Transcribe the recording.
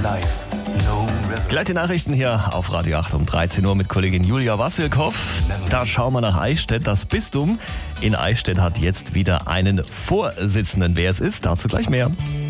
life, no river. Gleich die Nachrichten hier auf Radio 8 um 13 Uhr mit Kollegin Julia Wassilkow. Da schauen wir nach Eichstätt. Das Bistum in Eichstätt hat jetzt wieder einen Vorsitzenden. Wer es ist, dazu gleich mehr.